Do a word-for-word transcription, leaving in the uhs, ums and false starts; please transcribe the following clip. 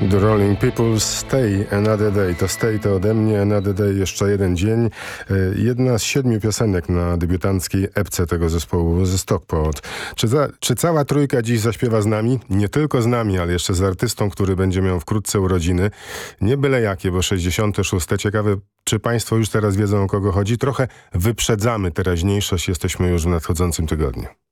The Rolling People, Stay Another Day. To Stay to ode mnie, Another Day jeszcze jeden dzień. Jedna z siedmiu piosenek na debiutanckiej epce tego zespołu ze Stockport. Czy, za, czy cała trójka dziś zaśpiewa z nami? Nie tylko z nami, ale jeszcze z artystą, który będzie miał wkrótce urodziny. Nie byle jakie, bo sześćdziesiąte szóste. Ciekawe, czy państwo już teraz wiedzą, o kogo chodzi? Trochę wyprzedzamy teraźniejszość, jesteśmy już w nadchodzącym tygodniu.